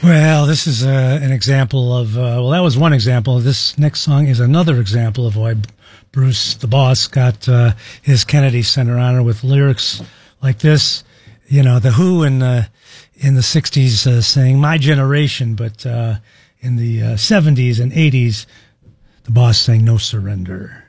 Well, this is an example of, well, that was one example. This next song is another example of why Bruce, the boss, got his Kennedy Center honor with lyrics like this. You know, The Who in the 60s saying "My Generation," but in the 70s and 80s, the boss saying "No Surrender."